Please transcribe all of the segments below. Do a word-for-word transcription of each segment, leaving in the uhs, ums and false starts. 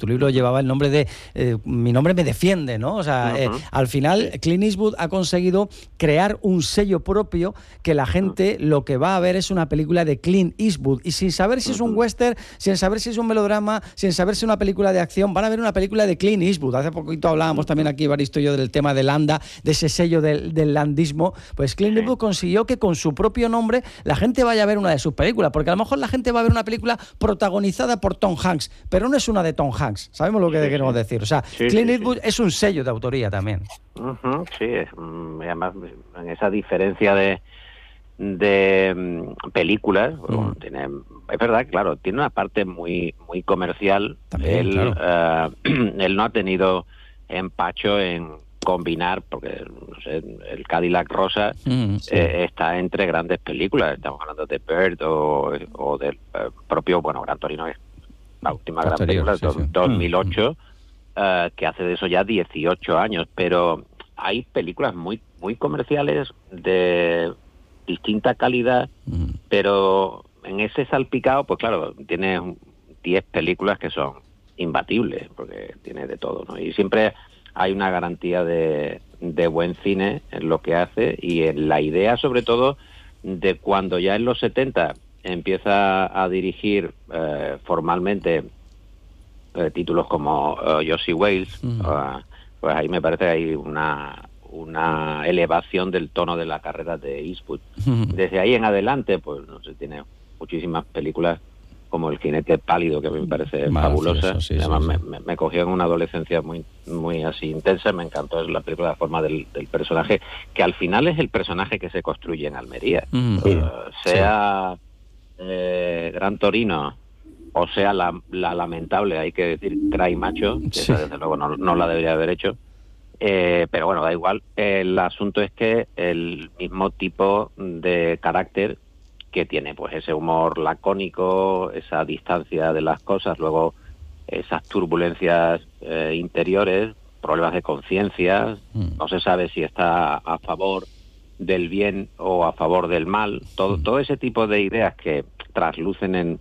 tu libro llevaba el nombre de eh, Mi nombre me defiende, ¿no? O sea, uh-huh. eh, al final Clint Eastwood ha conseguido crear un sello propio que la gente uh-huh. lo que va a ver es una película de Clint Eastwood, y sin saber si uh-huh. es un western, sin saber si es un melodrama, sin saber si es una película de acción, van a ver una película de Clint Eastwood. Hace poquito hablábamos uh-huh. también aquí, Evaristo y yo, del tema de Landa, de ese sello del, del landismo. Pues Clint Eastwood consiguió que con su propio nombre la gente vaya a ver una de sus películas, porque a lo mejor la gente va a ver una película protagonizada por Tom Hanks, pero no es una de Tom Hanks. ¿Sabemos lo que sí, queremos sí. decir? O sea, sí, Clint sí, Eastwood sí. es un sello de autoría también. Uh-huh, sí, es, además en esa diferencia de de um, películas, mm. bueno, tiene, es verdad, claro, tiene una parte muy muy comercial. También, él, claro. uh, él no ha tenido empacho en combinar, porque no sé, el Cadillac Rosa mm, sí. eh, está entre grandes películas. Estamos hablando de Bird o, o del uh, propio, bueno, Gran Torino es la última gran película, sí, sí. dos mil ocho, mm. uh, que hace de eso ya dieciocho años, pero hay películas muy muy comerciales de distinta calidad, mm. pero en ese salpicado, pues claro, tiene diez películas que son imbatibles, porque tiene de todo, ¿no? Y siempre hay una garantía de, de buen cine en lo que hace, y en la idea, sobre todo, de cuando ya en los setenta empieza a dirigir eh, formalmente eh, títulos como uh, Josie Wales, mm. uh, pues ahí me parece que hay una una elevación del tono de la carrera de Eastwood. Mm. Desde ahí en adelante, pues no sé, tiene muchísimas películas como El jinete pálido, que a mí me parece fabulosa. Sí, Además, sí, sí. Me, me cogió en una adolescencia muy muy así intensa, me encantó. Es la película, la forma del, del personaje, que al final es el personaje que se construye en Almería. Mm. Uh, sea sí. eh, Gran Torino, o sea la, la lamentable, hay que decir, Cry Macho, que sí. esa, desde luego no, no la debería haber hecho. Eh, pero bueno, da igual. El asunto es que el mismo tipo de carácter que tiene, pues ese humor lacónico, esa distancia de las cosas, luego esas turbulencias eh, interiores, problemas de conciencia, mm. no se sabe si está a favor del bien o a favor del mal, todo, mm. todo ese tipo de ideas que traslucen en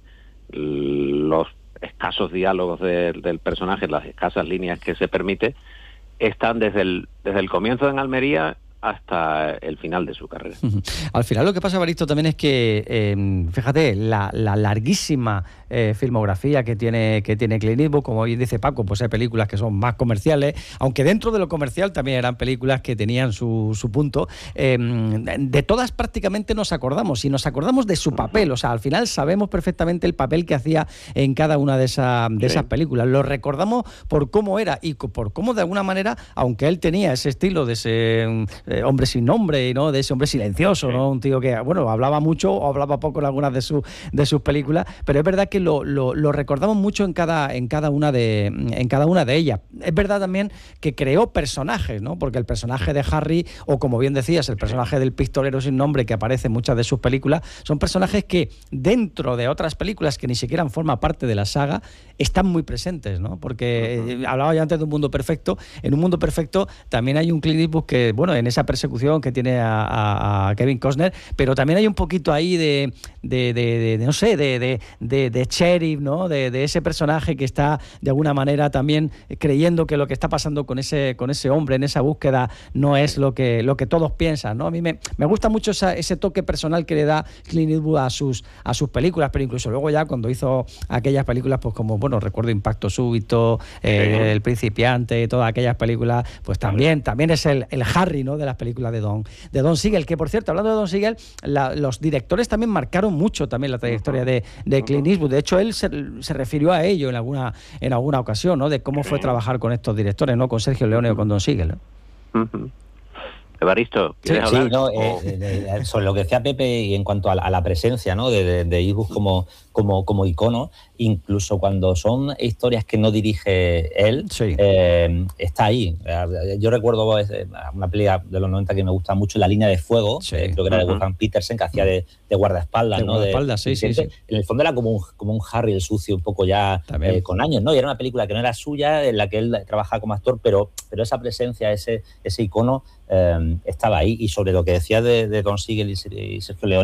los escasos diálogos de, del personaje, las escasas líneas que se permite, están desde el desde el comienzo en Almería hasta el final de su carrera. Uh-huh. Al final lo que pasa, Evaristo, también es que, eh, fíjate, la, la larguísima eh, filmografía que tiene que tiene Clint Eastwood, como bien dice Paco, pues hay películas que son más comerciales, aunque dentro de lo comercial también eran películas que tenían su, su punto. Eh, de todas prácticamente nos acordamos, y nos acordamos de su papel, o sea, al final sabemos perfectamente el papel que hacía en cada una de, esa, de sí. esas películas. Lo recordamos por cómo era y por cómo, de alguna manera, aunque él tenía ese estilo de ese Eh, hombre sin nombre, ¿no? De ese hombre silencioso, sí. ¿no? Un tío que, bueno, hablaba mucho o hablaba poco en algunas de, su, de sus películas, pero es verdad que lo, lo, lo recordamos mucho en cada, en cada una de, en cada una de ellas. Es verdad también que creó personajes, ¿no? Porque el personaje de Harry, o como bien decías, el personaje del pistolero sin nombre que aparece en muchas de sus películas, son personajes que dentro de otras películas que ni siquiera forman parte de la saga, están muy presentes, ¿no? Porque uh-huh. hablaba yo antes de Un mundo perfecto. En Un mundo perfecto también hay un Clint Eastwood que, bueno, en esa persecución que tiene a, a, a Kevin Costner, pero también hay un poquito ahí de, de, de, de, de no sé, de, de, de, de sheriff, ¿no? De, de ese personaje que está de alguna manera también creyendo que lo que está pasando con ese, con ese hombre en esa búsqueda no es lo que, lo que todos piensan, ¿no? A mí me, me gusta mucho esa, ese toque personal que le da Clint Eastwood a sus, a sus películas, pero incluso luego ya cuando hizo aquellas películas, pues como, bueno, recuerdo Impacto Súbito, eh, sí. El Principiante, todas aquellas películas, pues también, también es el, el Harry, ¿no? De las películas de Don, de Don Siegel, que por cierto, hablando de Don Siegel, la, los directores también marcaron mucho también la trayectoria de, de Clint Eastwood. De hecho, él se, se refirió a ello en alguna, en alguna ocasión, ¿no? De cómo fue trabajar con estos directores, ¿no? Con Sergio Leone o con Don Siegel, ¿no? Uh-huh. Evaristo, ¿quieres sí, hablar? Sí, no, eh, eh, sobre lo que decía Pepe y en cuanto a la, a la presencia, ¿no? de, de, de Eastwood como, como, como icono, incluso cuando son historias que no dirige él, sí. eh, está ahí. Yo recuerdo una película de los noventa que me gusta mucho, La línea de fuego, sí. eh, creo que era uh-huh. de Wolfgang Petersen, que hacía de, de guardaespaldas, de ¿no? guardaespaldas, de, sí, sí, sí. En el fondo era como un, como un Harry el sucio, un poco ya eh, con años, ¿no? Y era una película que no era suya, en la que él trabajaba como actor, pero, pero esa presencia, ese, ese icono, Eh, estaba ahí. Y sobre lo que decía de, de Don Siegel y, y Sergio Leone,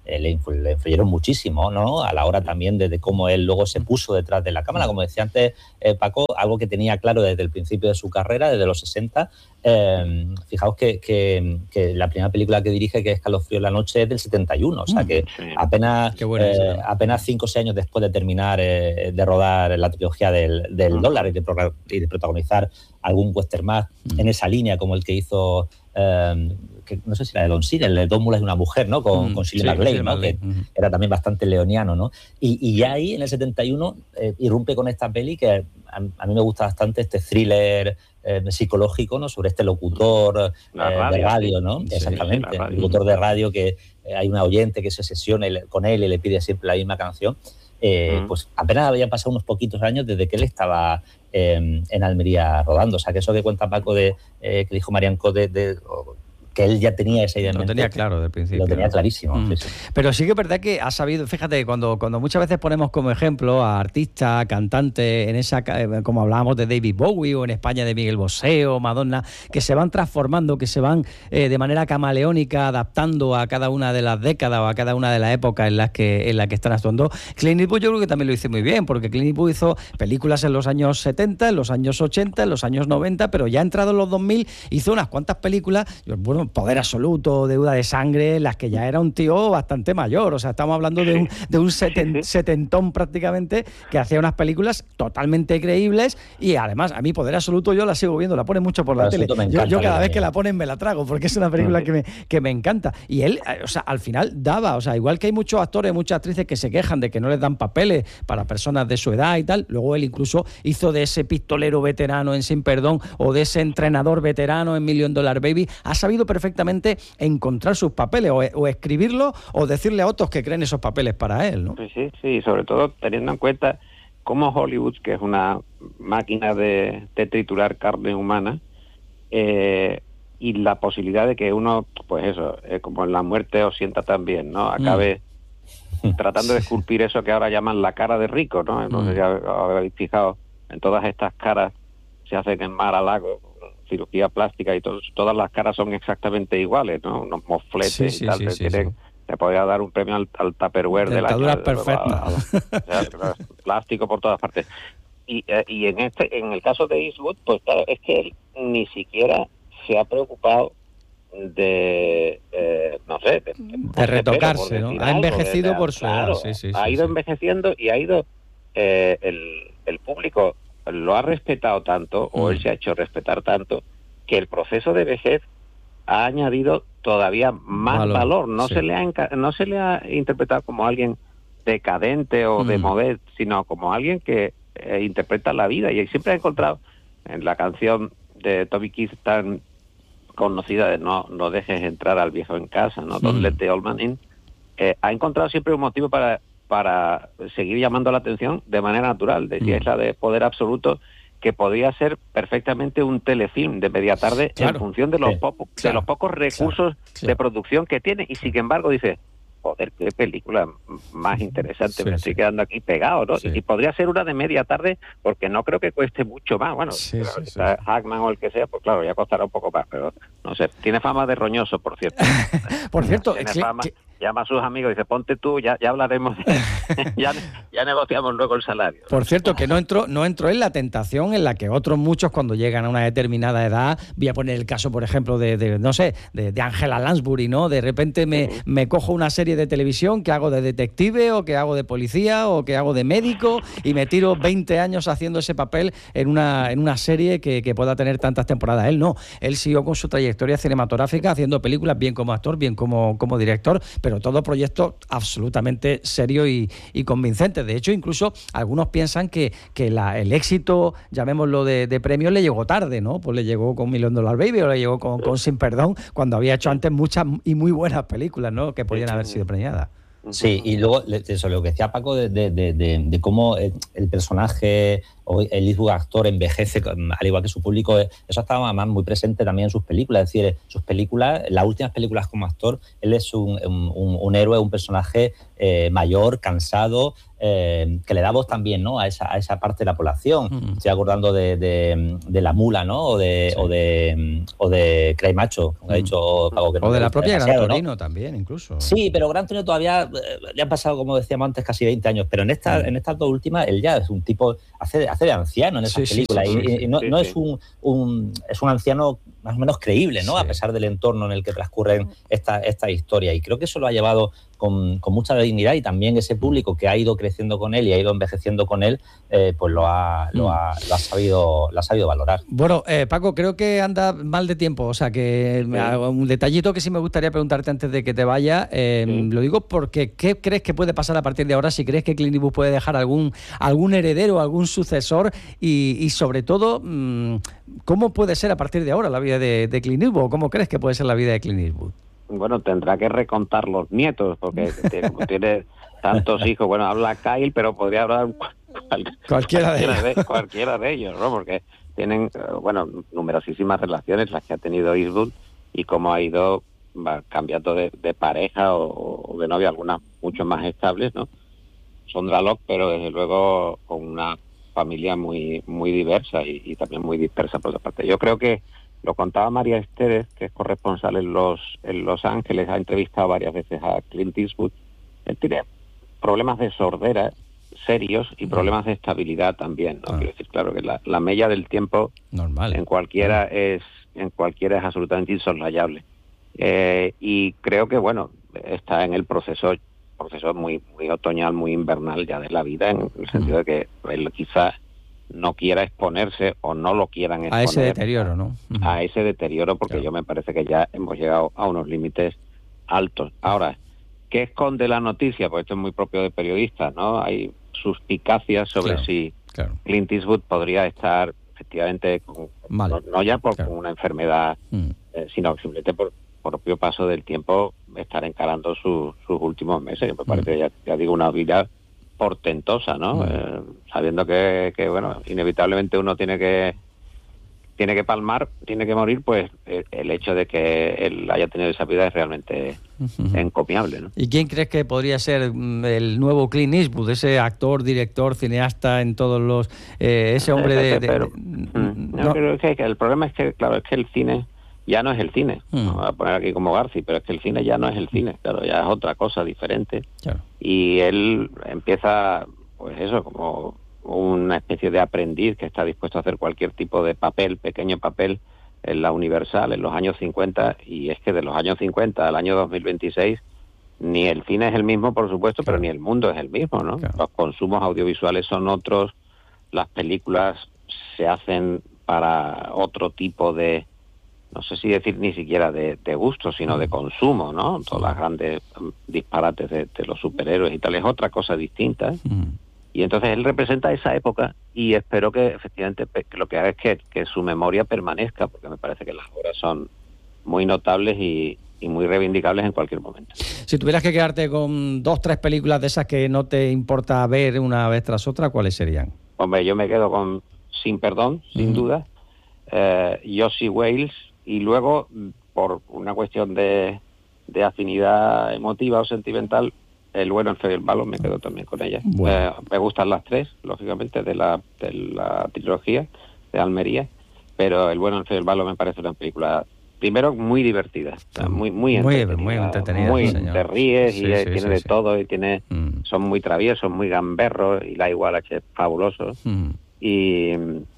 eh, le, influ le influyeron muchísimo, ¿no? A la hora también de, de cómo él luego se puso detrás de la cámara. Como decía antes eh, Paco, algo que tenía claro desde el principio de su carrera, desde los sesenta. Eh, fijaos que, que, que la primera película que dirige, que es Escalofrío en la noche, es del setenta y uno, o sea que sí. apenas, eh, apenas cinco o seis años después de terminar eh, de rodar la trilogía del, del uh-huh. dólar y de, pro y de protagonizar algún western más uh-huh. en esa línea, como el que hizo, eh, que no sé si era de Don Siegel, el de Dos mulas y una mujer, ¿no? Con, uh-huh. con Shirley sí, MacLaine, ¿no? Que uh-huh. era también bastante leoniano, ¿no? Y, y ya ahí, en el setenta y uno, eh, irrumpe con esta peli que a, a mí me gusta bastante, este thriller Eh, psicológico, ¿no? Sobre este locutor eh, radio, de radio, ¿no? Sí, exactamente, sí, radio. Locutor de radio que eh, hay una oyente que se obsesiona con él y le pide siempre la misma canción. Eh, mm. Pues apenas habían pasado unos poquitos años desde que él estaba eh, en Almería rodando. O sea, que eso que cuenta Paco de eh, que dijo Marianco de, de que él ya tenía esa idea. Lo tenía claro desde el principio. Lo tenía clarísimo. Mm. Sí, sí. Pero sí que es verdad que ha sabido, fíjate, cuando, cuando muchas veces ponemos como ejemplo a artistas, cantantes, en esa, como hablábamos de David Bowie o en España de Miguel Bosé o Madonna, que se van transformando, que se van eh, de manera camaleónica adaptando a cada una de las décadas o a cada una de las épocas en las que, en las que están actuando. Clint Eastwood yo creo que también lo hizo muy bien, porque Clint Eastwood hizo películas en los años setenta, en los años ochenta, en los años noventa, pero ya entrado en los dos mil hizo unas cuantas películas, bueno, Poder Absoluto, Deuda de Sangre, las que ya era un tío bastante mayor. O sea, estamos hablando de un, de un seten, setentón prácticamente, que hacía unas películas totalmente creíbles y además a mí Poder Absoluto yo la sigo viendo, la ponen mucho por la tele. Yo, yo cada vez que la ponen me la trago porque es una película que me, que me encanta. Y él, o sea, al final daba, o sea, igual que hay muchos actores, muchas actrices que se quejan de que no les dan papeles para personas de su edad y tal, luego él incluso hizo de ese pistolero veterano en Sin Perdón o de ese entrenador veterano en Million Dollar Baby, ha sabido perfectamente encontrar sus papeles o, o escribirlos o decirle a otros que creen esos papeles para él, ¿no? Sí, sí, sí, sobre todo teniendo en cuenta cómo Hollywood, que es una máquina de, de triturar carne humana, eh, y la posibilidad de que uno, pues eso, eh, como en la muerte os sienta tan bien, ¿no? Acabe mm. tratando de esculpir eso que ahora llaman la cara de rico, ¿no? Entonces mm. ya habéis fijado, en todas estas caras se hacen en Mar-a-Lago, cirugía plástica y todo, todas las caras son exactamente iguales, ¿no? Unos mofletes sí, sí, y tal. Sí, sí, tiene, sí. Se podría dar un premio al, al Tupperware de la cara. Perfecta. Plástico por todas partes. Y, eh, y en este, en el caso de Eastwood, pues claro, es que él ni siquiera se ha preocupado de, eh, no sé, de, de, de retocarse, ¿no? Ha envejecido de, por su claro, edad. Sí, sí, ha sí, ido sí. envejeciendo y ha ido eh, el, el público lo ha respetado tanto, o él se ha hecho respetar tanto, que el proceso de vejez ha añadido todavía más valor. valor. No, sí. se le ha no se le ha interpretado como alguien decadente o mm. de modest, sino como alguien que eh, interpreta la vida. Y siempre ha encontrado en la canción de Toby Keith tan conocida de no, no dejes entrar al viejo en casa, ¿no? Mm. Don't let the old man in. Eh, ha encontrado siempre un motivo para para seguir llamando la atención de manera natural. Decía, mm. es la de Poder Absoluto, que podría ser perfectamente un telefilm de media tarde, claro, en función de los, sí, po claro, de los pocos recursos claro, claro. de producción que tiene. Y sin embargo dice, joder, qué película más interesante, sí, me sí. estoy quedando aquí pegado, ¿no? Sí. Y podría ser una de media tarde, porque no creo que cueste mucho más. Bueno, sí, sí, sí. Hackman o el que sea, pues claro, ya costará un poco más, pero no sé. Tiene fama de roñoso, por cierto. Por cierto, tiene que, fama... que... llama a sus amigos y dice, ponte tú, ya, ya hablaremos, de... ya, ya negociamos luego el salario. Por cierto, que no entró, no entró en la tentación en la que otros muchos, cuando llegan a una determinada edad, voy a poner el caso, por ejemplo, de, de no sé, de, de Angela Lansbury, ¿no? De repente me, sí. me cojo una serie de televisión que hago de detective o que hago de policía o que hago de médico y me tiro veinte años haciendo ese papel en una, en una serie que, que pueda tener tantas temporadas. Él no, él siguió con su trayectoria cinematográfica haciendo películas bien como actor, bien como, como director, pero todo proyecto absolutamente serio y, y convincente. De hecho, incluso algunos piensan que, que la, el éxito, llamémoslo de, de premios, le llegó tarde, ¿no? Pues le llegó con Million Dollar Baby o le llegó con, con Sin Perdón, cuando había hecho antes muchas y muy buenas películas, ¿no? Que podían haber sido premiadas. Sí, y luego eso, lo que decía Paco de, de, de, de, de cómo el personaje hoy el Eastwood actor envejece, al igual que su público, eso estaba además muy presente también en sus películas, es decir, sus películas, las últimas películas como actor, él es un, un, un héroe, un personaje eh, mayor, cansado, eh, que le da voz también, ¿no?, a esa, a esa parte de la población. Mm. Estoy acordando de, de, de La Mula, ¿no?, o de, sí. o de, o de Cray Macho, como mm. ha dicho Paco. Que o no de la propia Gran Torino, ¿no? También, incluso. Sí, pero Gran Torino todavía le han pasado, como decíamos antes, casi veinte años, pero en, esta, mm. en estas dos últimas, él ya es un tipo, hace, hace de anciano en esas sí, películas, sí, sí, y, sí, y no, sí, no sí. es un, un es un anciano más o menos creíble, ¿no? Sí. A pesar del entorno en el que transcurren esta, esta historia, y creo que eso lo ha llevado con, con mucha dignidad, y también ese público que ha ido creciendo con él y ha ido envejeciendo con él, eh, pues lo ha, lo, ha, lo, ha sabido, lo ha sabido valorar. Bueno, eh, Paco, creo que anda mal de tiempo, o sea que sí. un detallito que sí me gustaría preguntarte antes de que te vaya, eh, sí. lo digo porque ¿qué crees que puede pasar a partir de ahora? Si crees que Clint Eastwood puede dejar algún, algún heredero, algún sucesor, y, y sobre todo, ¿cómo puede ser a partir de ahora la vida de, de Clint Eastwood? ¿Cómo crees que puede ser la vida de Clint Eastwood? Bueno, tendrá que recontar los nietos, porque tiene, tiene tantos hijos. Bueno, habla Kyle, pero podría hablar cual, cualquiera, cualquiera, de de, cualquiera de ellos, ¿no? Porque tienen, bueno, numerosísimas relaciones las que ha tenido Eastwood, y cómo ha ido va, cambiando de, de pareja o, o de novia, algunas mucho más estables, ¿no? Sondra Locke, pero desde luego con una familia muy muy diversa y, y también muy dispersa por otra parte. Yo creo que lo contaba María Esteves, que es corresponsal en Los en Los Ángeles, ha entrevistado varias veces a Clint Eastwood. Él tiene problemas de sordera serios y problemas de estabilidad también, ¿no? Ah. Quiero decir, claro que la, la mella del tiempo normal en cualquiera ah. es en cualquiera es absolutamente insoslayable. Eh, y creo que bueno, está en el proceso proceso muy muy otoñal, muy invernal ya de la vida, en el sentido de que él quizás no quiera exponerse o no lo quieran exponer a ese deterioro, ¿no? Uh-huh. A ese deterioro, porque claro. yo me parece que ya hemos llegado a unos límites altos. Ahora, ¿qué esconde la noticia? Pues esto es muy propio de periodistas, ¿no? Hay suspicacias sobre claro, si claro. Clint Eastwood podría estar efectivamente con, no, no ya por claro. una enfermedad, mm. eh, sino simplemente por propio paso del tiempo estar encarando su, sus últimos meses. Me parece, mm. ya, ya digo, una vida portentosa, ¿no? Mm. Eh, sabiendo que, que, bueno, inevitablemente uno tiene que tiene que palmar, tiene que morir, pues el, el hecho de que él haya tenido esa vida es realmente uh-huh. encomiable, ¿no? ¿Y quién crees que podría ser el nuevo Clint Eastwood, ese actor, director, cineasta en todos los... Eh, ese hombre de... de, Pero, de mm, no, no creo que, que el problema es que, claro, es que el cine ya no es el cine. Mm. No voy a poner aquí como Garci, pero es que el cine ya no es el cine, claro, ya es otra cosa diferente. Claro. Y él empieza, pues eso, como una especie de aprendiz que está dispuesto a hacer cualquier tipo de papel, pequeño papel, en la Universal en los años cincuenta, y es que de los años cincuenta al año dos mil veintiséis ni el cine es el mismo, por supuesto, claro. pero ni el mundo es el mismo, ¿no? Claro. Los consumos audiovisuales son otros, las películas se hacen para otro tipo de, no sé si decir ni siquiera de, de gusto, sino de consumo, ¿no? Todas las grandes disparates de, de los superhéroes y tal, es otra cosa distinta. Mm. Y entonces él representa esa época, y espero que efectivamente que lo que haga es que, que su memoria permanezca, porque me parece que las obras son muy notables y, y muy reivindicables en cualquier momento. Si tuvieras que quedarte con dos, tres películas de esas que no te importa ver una vez tras otra, ¿cuáles serían? Hombre, yo me quedo con Sin Perdón, sin uh-huh. duda, eh, Josie Wales, y luego, por una cuestión de, de afinidad emotiva o sentimental, El bueno, el feo y el malo, me quedo también con ella. Bueno. Eh, me gustan las tres, lógicamente, de la, de la trilogía de Almería, pero El bueno, el feo y el malo me parece una película, primero, muy divertida, o sea, muy muy entretenida. Muy, muy entretenida, muy, señor. Te ríes y sí, eh, sí, tiene sí, de sí. todo, y tiene mm. son muy traviesos, muy gamberros, y la igual es fabuloso. Mm. Y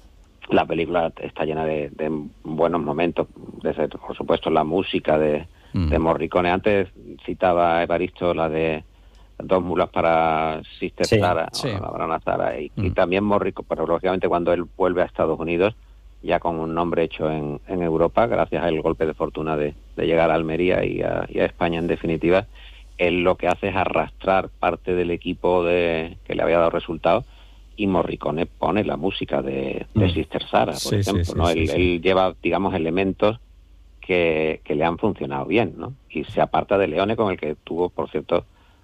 la película está llena de, de buenos momentos, desde, por supuesto, la música de, mm. de Morricone. Antes citaba a Evaristo la de Dos mulas para Sister sí, Sara, sí. o la Brana Sara, y, mm. y también Morricone, pero lógicamente cuando él vuelve a Estados Unidos, ya con un nombre hecho en, en Europa, gracias al golpe de fortuna de, de llegar a Almería y a, y a España en definitiva, él lo que hace es arrastrar parte del equipo de que le había dado resultados, y Morricone pone la música de, de mm. Sister Sara, por sí, ejemplo, sí, sí, ¿no? Sí, él, sí. él lleva, digamos, elementos que, que le han funcionado bien, ¿no? Y se aparta de Leone, con el que tuvo, por cierto,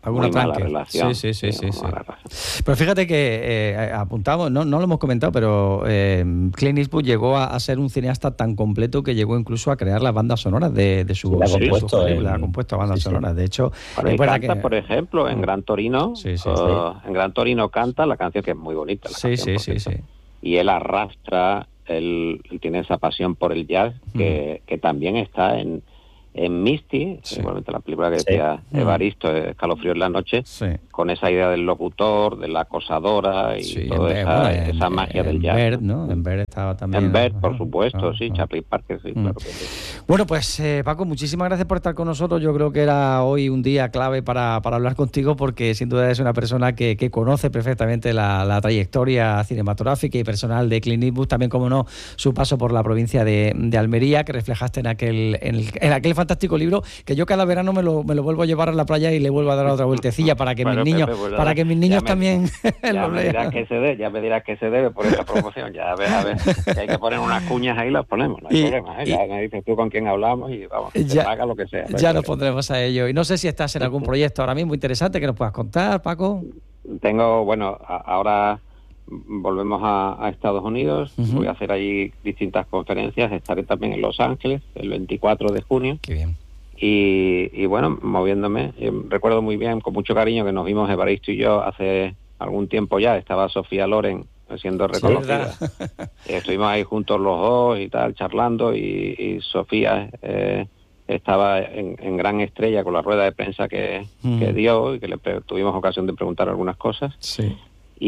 muy mala relación. Sí, sí, sí, sí, sí, sí. Pero fíjate que eh, apuntamos, no, no lo hemos comentado, pero eh, Clint Eastwood llegó a, a ser un cineasta tan completo que llegó incluso a crear las bandas sonoras de, de su, sí, sí, compuesto, su película, en... ha compuesto bandas sí, sonoras. Sí. De hecho, bueno, es canta, que... por ejemplo, en Gran Torino, sí, sí, uh, sí. en Gran Torino canta la canción que es muy bonita. La sí, canción, sí, sí, sí. Y él arrastra, él, él tiene esa pasión por el jazz que, mm. que también está en en Misty, sí. igualmente la película que decía sí. Evaristo, Escalofrío en la noche, sí. con esa idea del locutor, de la acosadora y sí, toda en esa, bueno, esa en, magia en del jazz. Bird, ¿no? En Bird estaba también. En Bird, ¿no? por supuesto, ah, sí, ah. Chaplin Parker, sí, mm. claro que sí. Bueno, pues eh, Paco, muchísimas gracias por estar con nosotros. Yo creo que era hoy un día clave para, para hablar contigo porque sin duda eres una persona que, que conoce perfectamente la, la trayectoria cinematográfica y personal de Clint Eastwood, también, como no, su paso por la provincia de, de Almería, que reflejaste en aquel, en, el, en aquel fantástico libro que yo cada verano me lo, me lo vuelvo a llevar a la playa y le vuelvo a dar otra vueltecilla para que bueno, mis niños, Pepe, pues, para que mis niños me, también ya lo me dirás que se debe, ya me dirás que se debe por esa promoción, ya a ver, a ver, que hay que poner unas cuñas ahí, las ponemos, no hay y, problema, ¿eh? y, ya me dices tú con quién hablamos y vamos, ya, se haga lo que sea. Ya nos pondremos a ello. Y no sé si estás en algún proyecto ahora mismo interesante que nos puedas contar, Paco. Tengo, bueno, a, ahora volvemos a, a Estados Unidos, uh-huh. voy a hacer allí distintas conferencias, estaré también en Los Ángeles el veinticuatro de junio. Qué bien. Y, y bueno, moviéndome, eh, recuerdo muy bien, con mucho cariño, que nos vimos Evaristo y yo hace algún tiempo ya, estaba Sofía Loren siendo reconocida. Sí, estuvimos ahí juntos los dos y tal, charlando, y, y Sofía eh, estaba en, en gran estrella con la rueda de prensa que, mm. que dio y que le tuvimos ocasión de preguntar algunas cosas. Sí.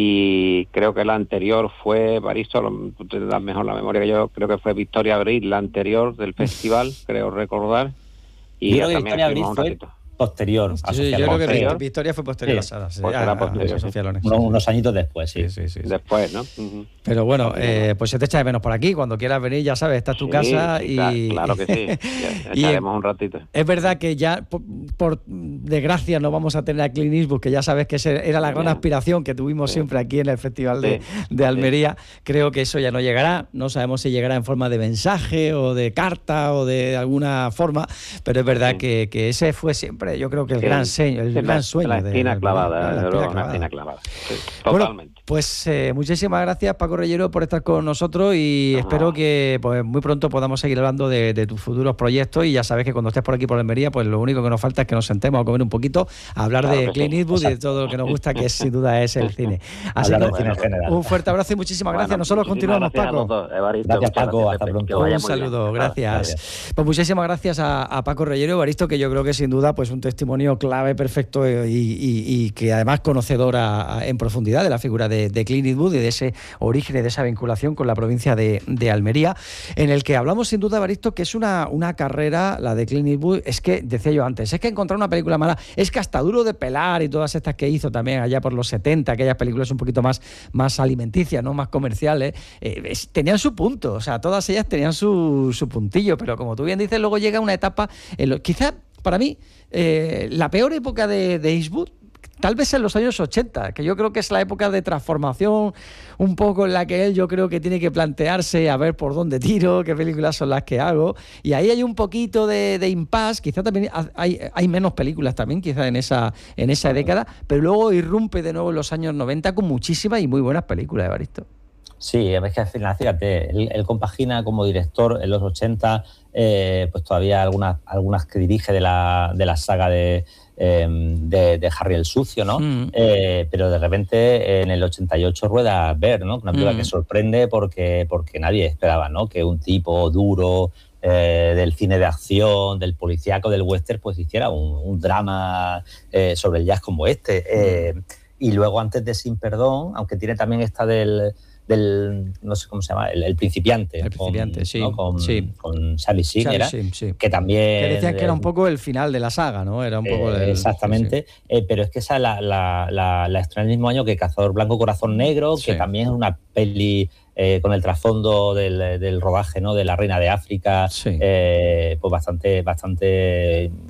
Y creo que la anterior fue, Evaristo, tú tendrás mejor la memoria que yo, creo que fue Victoria Abril, la anterior del festival, creo recordar. Y yo creo que Victoria Abril fue posterior a sí, Sofía yo Loren. creo que Victoria fue posterior sí. a Sara. Sí, pues a, a, posterior, a Sofía Loren. Unos, unos añitos después, sí. Sí, sí, sí, sí. Después, ¿no? Uh-huh. Pero bueno, eh, pues se te echa de menos por aquí. Cuando quieras venir, ya sabes, esta es tu sí, casa. Sí, y claro que sí. Ya, echaremos un ratito. Es verdad que ya, por, por desgracia, no vamos a tener a Clint Eastwood, que ya sabes que era la gran Bien. aspiración que tuvimos sí. siempre aquí en el Festival de, sí. de Almería. Sí. Creo que eso ya no llegará. No sabemos si llegará en forma de mensaje o de carta o de alguna forma, pero es verdad sí. que, que ese fue siempre, yo creo que el sí. gran sueño, el sí, gran sueño. La esquina de, clavada, la, la, la, clavada. la esquina clavada. Sí, totalmente. Bueno, pues eh, muchísimas gracias, Paco Reyero, por estar con nosotros y no. espero que pues muy pronto podamos seguir hablando de, de tus futuros proyectos, y ya sabes que cuando estés por aquí por Almería, pues lo único que nos falta es que nos sentemos a comer un poquito, a hablar claro de Clint Eastwood sí. y de todo lo que nos gusta, que sin duda es el cine. Así que bueno, un fuerte abrazo y muchísimas bueno, gracias. Nosotros continuamos, Paco. Dos, Evaristo, gracias, Paco. Gracias, hasta pronto. Un saludo, gracias. gracias. Pues muchísimas gracias a, a Paco Reyero, Evaristo, que yo creo que sin duda pues un testimonio clave, perfecto y, y, y que además conocedor a, a, en profundidad de la figura de, de Clint Eastwood y de ese origen y de esa vinculación con la provincia de, de Almería, en el que hablamos sin duda, Evaristo, que es una, una carrera, la de Clint Eastwood, es que, decía yo antes, es que encontrar una película mala, es que hasta Duro de Pelar y todas estas que hizo también allá por los setenta, aquellas películas un poquito más, más alimenticias, ¿no? Más comerciales, eh, es, tenían su punto, o sea, todas ellas tenían su, su puntillo, pero como tú bien dices, luego llega una etapa, en lo, quizá para mí, eh, la peor época de, de Eastwood, tal vez en los años ochenta, que yo creo que es la época de transformación un poco en la que él yo creo que tiene que plantearse a ver por dónde tiro, qué películas son las que hago, y ahí hay un poquito de, de impasse, quizá también hay, hay menos películas también quizá en esa, en esa década, pero luego irrumpe de nuevo en los años noventa con muchísimas y muy buenas películas, Evaristo. Sí, es que al final, fíjate, él, él compagina como director en los ochenta, eh, pues todavía algunas, algunas que dirige de la, de la saga de, eh, de, de Harry el Sucio, ¿no? Mm. Eh, pero de repente en el ochenta y ocho rueda Bird, ¿no? Una película mm. que sorprende porque, porque nadie esperaba, ¿no? Que un tipo duro eh, del cine de acción, del policíaco, del western, pues hiciera un, un drama eh, sobre el jazz como este. Eh, mm. Y luego antes de Sin Perdón, aunque tiene también esta del... del, no sé cómo se llama, el, el principiante. El principiante, con, sí, ¿no? Con, sí. con Charlie Sheen, Charlie era, Sheen, sí. que también... Que decían que era un poco el final de la saga, ¿no? Era un poco eh, del, exactamente, sí, sí. Eh, pero es que esa la, la, la, la estrenó el mismo año que Cazador Blanco, Corazón Negro, sí. que también es una peli eh, con el trasfondo del, del rodaje, ¿no? De La Reina de África, sí. eh, pues bastante, bastante...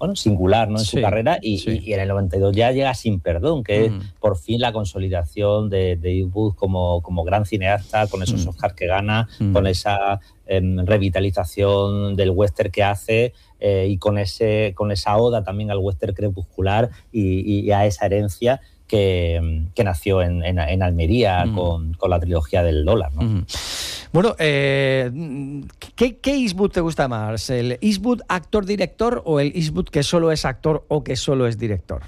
bueno, singular, ¿no?, en Sí, su carrera, y, sí. y, y en el noventa y dos ya llega Sin Perdón, que Mm. es por fin la consolidación de, de Eastwood como, como gran cineasta, con esos Mm. Oscars que gana, Mm. con esa eh, revitalización del western que hace, eh, y con ese con esa oda también al western crepuscular y, y a esa herencia que, que nació en, en, en Almería Mm. con, con la trilogía del dólar, ¿no? Mm. Bueno, eh, ¿qué, ¿qué Eastwood te gusta más? ¿El Eastwood actor-director o el Eastwood que solo es actor o que solo es director?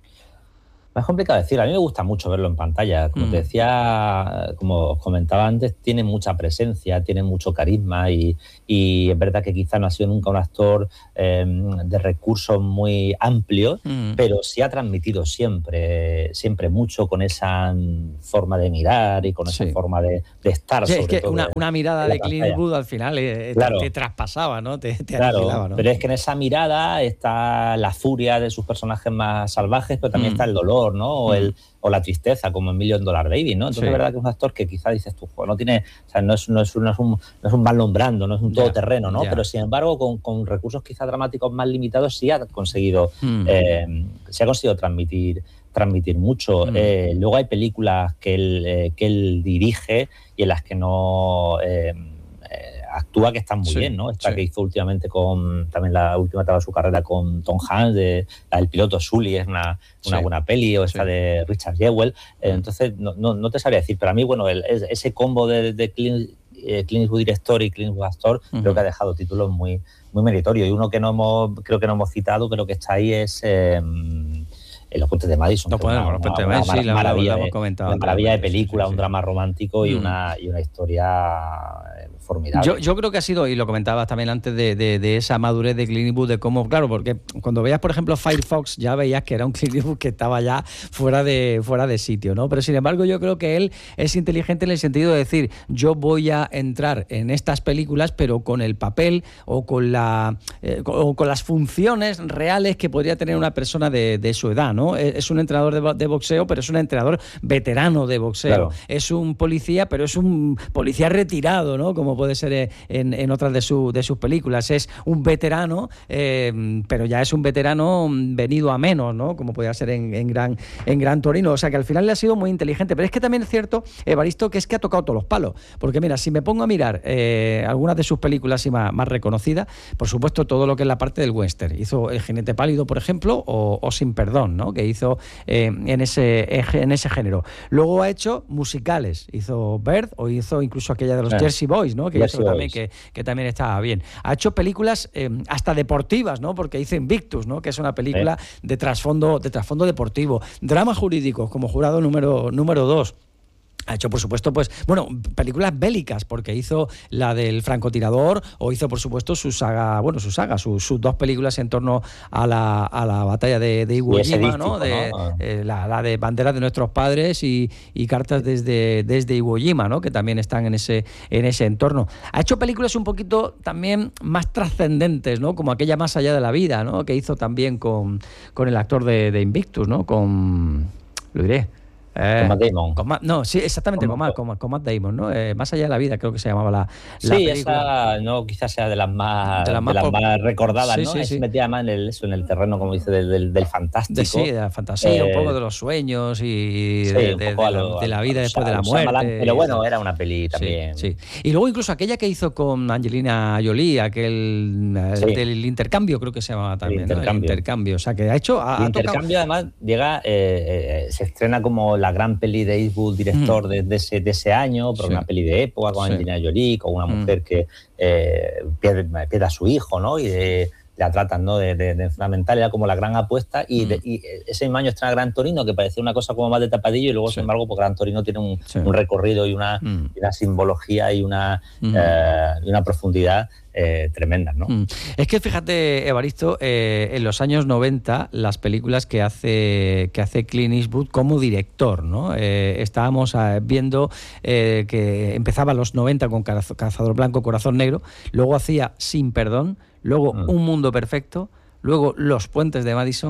Es complicado decir, a mí me gusta mucho verlo en pantalla. Como Mm. te decía, como os comentaba antes, tiene mucha presencia, tiene mucho carisma y, y es verdad que quizá no ha sido nunca un actor eh, de recursos muy amplios, Mm. pero sí ha transmitido siempre, siempre mucho con esa forma de mirar y con esa Sí. forma de, de estar, Sí, es sobre que todo. una, en- una mirada en la de Clint pantalla. Eastwood al final eh, te- Claro. te, traspasaba, ¿no? Te, te Claro, aniquilaba, ¿no? pero es que en esa mirada está la furia de sus personajes más salvajes, pero también Mm. está el dolor, ¿no? O, Mm. el, o la tristeza, como en Million Dollar Baby, ¿no? Entonces Sí. es verdad que es un actor que quizás dices tú, "Joder, no tiene, o sea, no es, no es, no es un, no es un Marlon Brando, no es un Ya, todoterreno, ¿no? ya. Pero sin embargo, con, con recursos quizás dramáticos más limitados, sí ha conseguido, Mm. eh, se ha conseguido transmitir transmitir mucho. Mm. Eh, luego hay películas que él, eh, que él dirige y en las que no eh, eh, actúa, que están muy Sí, bien, ¿no? Esta sí. que hizo últimamente con, también la última etapa de su carrera con Tom Hanks, de, la del piloto Sully, es una, una Sí. buena peli, o esta Sí. de Richard Jewell. Eh, Mm. entonces, no, no, no te sabría decir, pero a mí, bueno, el, ese combo de, de Clint, eh, Clint Eastwood director y Clint Eastwood actor, Ujú. creo que ha dejado títulos muy, muy meritorios. Y uno que no hemos, creo que no hemos citado, pero que está ahí es eh, en Los Puentes de Madison. No que es podemos, una- Los Puentes de una Madison, sí, la- la- maravilla la hemos de- comentado una maravilla de anteriormente, sí, película, sí, sí. un drama romántico y, Mm. una, y una historia eh, formidable. Yo, yo creo que ha sido, y lo comentabas también antes, de, de, de esa madurez de Clint Eastwood, de cómo, claro, porque cuando veías, por ejemplo, Firefox, ya veías que era un Clint Eastwood que estaba ya fuera de, fuera de sitio, ¿no? Pero sin embargo, yo creo que él es inteligente en el sentido de decir, yo voy a entrar en estas películas, pero con el papel o con, la, eh, o con las funciones reales que podría tener una persona de, de su edad, ¿no? Es un entrenador de, bo- de boxeo, pero es un entrenador veterano de boxeo. Claro. Es un policía, pero es un policía retirado, ¿no? Como puede ser en, en otras de, su, de sus películas. Es un veterano, eh, pero ya es un veterano venido a menos, ¿no? Como podía ser en, en, Gran, en Gran Torino. O sea que al final le ha sido muy inteligente. Pero es que también es cierto, Evaristo, que es que ha tocado todos los palos. Porque mira, si me pongo a mirar eh, algunas de sus películas y más, más reconocidas, por supuesto todo lo que es la parte del western. Hizo El Jinete Pálido, por ejemplo, o, o Sin Perdón, ¿no? Que hizo eh, en, ese, en ese género. Luego ha hecho musicales. Hizo Bird o hizo incluso aquella de los Eh, Jersey Boys, ¿no? Que Jersey hizo también, Boys. que, que también estaba bien. Ha hecho películas eh, hasta deportivas, ¿no? Porque hizo Invictus, ¿no? Que es una película Eh. de trasfondo, de trasfondo deportivo. Dramas jurídicos, como jurado número, número dos. Ha hecho, por supuesto, pues, bueno, películas bélicas, porque hizo la del francotirador o hizo, por supuesto, su saga, bueno, su saga, su- sus dos películas en torno a la, a la batalla de, de Iwo Y ese Jima, ¿no? dístico, De, ¿no? eh, la, la de Banderas de nuestros padres y, y Cartas desde, desde Iwo Jima, ¿no? Que también están en ese, en ese entorno. Ha hecho películas un poquito también más trascendentes, ¿no? Como aquella Más allá de la vida, ¿no? Que hizo también con, con el actor de, de Invictus, ¿no? Con... lo diré. Eh, Con Matt Damon. con Matt- no, sí, exactamente, Con- con Matt, con, Matt- con Matt Damon, ¿no? Eh, Más allá de la vida, creo que se llamaba la, la Sí, película. esa no quizás sea de las más, De de las las más más, pop- recordadas, Sí, ¿no? sí, Es sí. metida más en el, eso, en el terreno, como dice, del, del, del fantástico. De, sí, de la fantasía, un Eh, poco de los sueños y Sí, de, un de- poco de a la, lo- de la a vida lo- después de a la lo Shyamalan, muerte. pero bueno, Sí. era una peli también. Sí, sí. Y luego incluso aquella que hizo con Angelina Jolie, aquel eh, Sí. del intercambio, creo que se llamaba también, ¿no? El intercambio. intercambio. O sea, que ha hecho... Ha, El ha tocado- intercambio, además, llega, eh, eh, se estrena como la gran peli de Eastwood, director de, de, ese, de ese año, pero Sí. una peli de época con Sí. Angelina Jolie, con una Mm. mujer que eh, pierde, pierde a su hijo, ¿no? Y de- la tratan, ¿no? de, de, de enfermedad mental, era como la gran apuesta. Y, Mm. de, y ese mismo año estrena Gran Torino, que parecía una cosa como más de tapadillo, y luego, Sí. sin embargo, pues Gran Torino tiene un, Sí. un recorrido y una, Mm. y una simbología y una, Mm. eh, y una profundidad eh, tremenda, ¿no? Mm. Es que fíjate, Evaristo, eh, en los años noventa, las películas que hace, que hace Clint Eastwood como director, ¿no? Eh, estábamos eh, viendo eh, que empezaba en los noventa con Caz- Cazador Blanco, Corazón Negro, luego hacía Sin Perdón, luego Mm. Un Mundo Perfecto, luego Los Puentes de Madison,